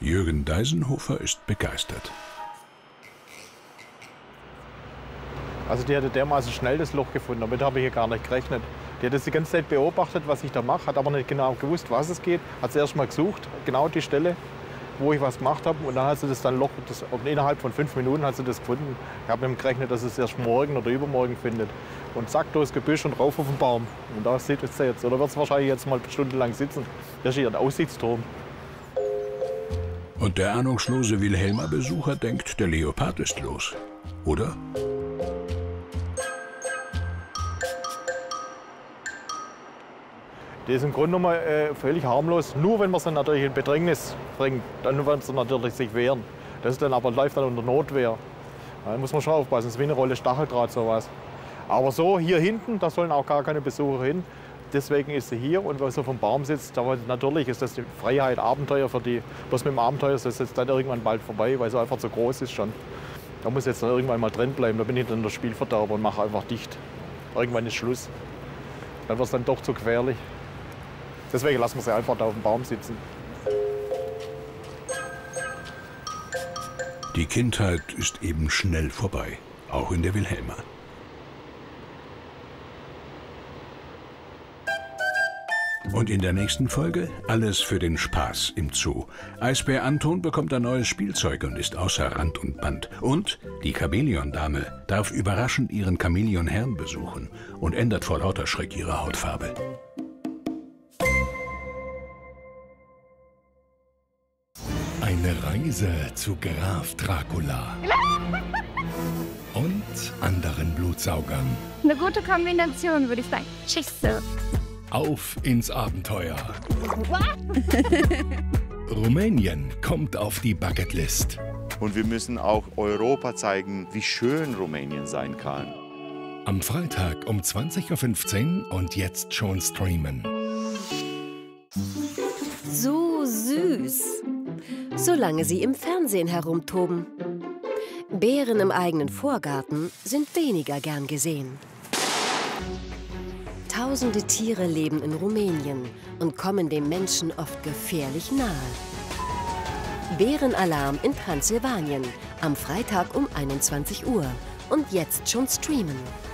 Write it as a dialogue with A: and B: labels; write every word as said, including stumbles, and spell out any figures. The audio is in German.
A: Jürgen Deisenhofer ist begeistert.
B: Also die hatte dermaßen schnell das Loch gefunden, damit habe ich hier gar nicht gerechnet. Die hat das die ganze Zeit beobachtet, was ich da mache, hat aber nicht genau gewusst, was es geht. Hat sie erst mal gesucht, genau die Stelle, wo ich was gemacht habe. Und dann hat sie das dann Loch, das, innerhalb von fünf Minuten hat sie das gefunden. Ich habe ihm gerechnet, dass es erst morgen oder übermorgen findet. Und zack, durchs Gebüsch und rauf auf den Baum. Und da sieht es jetzt. Oder wird es wahrscheinlich jetzt mal stundenlang sitzen. Das ist hier ein Aussichtsturm.
A: Und der ahnungslose Wilhelma-Besucher denkt, der Leopard ist los. Oder?
B: Die ist im Grunde genommen äh, völlig harmlos. Nur wenn man sie natürlich in Bedrängnis bringt, dann werden sie natürlich sich wehren. Das ist dann aber läuft dann unter Notwehr. Da muss man schon aufpassen. Das ist wie eine Rolle Stacheldraht sowas. Aber so hier hinten, da sollen auch gar keine Besucher hin. Deswegen ist sie hier und wenn sie vom Baum sitzt, aber natürlich ist das die Freiheit, Abenteuer für die. Bloß mit dem Abenteuer ist das jetzt dann irgendwann bald vorbei, weil sie einfach zu groß ist schon. Da muss jetzt dann irgendwann mal drin bleiben. Da bin ich dann der Spielverderber und mache einfach dicht. Irgendwann ist Schluss. Dann wird es dann doch zu gefährlich. Deswegen lassen wir sie einfach da auf dem Baum sitzen.
A: Die Kindheit ist eben schnell vorbei, auch in der Wilhelma. Und in der nächsten Folge alles für den Spaß im Zoo. Eisbär Anton bekommt ein neues Spielzeug und ist außer Rand und Band. Und die Chamäleon-Dame darf überraschend ihren Chamäleon-Herrn besuchen und ändert vor lauter Schreck ihre Hautfarbe.
C: Eine Reise zu Graf Dracula und anderen Blutsaugern.
D: Eine gute Kombination, würde ich sagen. Tschüss.
C: Auf ins Abenteuer. Rumänien kommt auf die Bucketlist.
E: Und wir müssen auch Europa zeigen, wie schön Rumänien sein kann.
C: Am Freitag um zwanzig Uhr fünfzehn und jetzt schon streamen.
F: So süß. Solange sie im Fernsehen herumtoben. Bären im eigenen Vorgarten sind weniger gern gesehen. Tausende Tiere leben in Rumänien und kommen dem Menschen oft gefährlich nahe. Bärenalarm in Transsilvanien am Freitag um einundzwanzig Uhr und jetzt schon streamen.